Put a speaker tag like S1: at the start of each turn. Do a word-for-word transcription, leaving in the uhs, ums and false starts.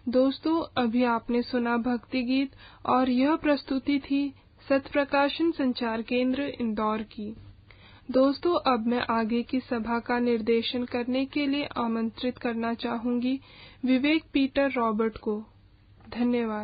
S1: दोस्तों, अभी आपने सुना भक्ति गीत और यह प्रस्तुति थी सत्य प्रकाशन संचार केंद्र इंदौर की। दोस्तों, अब मैं आगे की सभा का निर्देशन करने के लिए आमंत्रित करना चाहूंगी विवेक पीटर रॉबर्ट को। धन्यवाद।